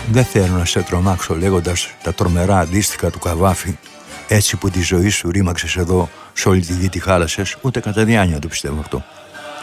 Δεν θέλω να σε τρομάξω λέγοντας τα τρομερά αντίστοιχα του Καβάφη, έτσι που τη ζωή σου ρήμαξες εδώ, σε όλη τη γη τη χάλασες, ούτε κατά διάνοια το πιστεύω αυτό.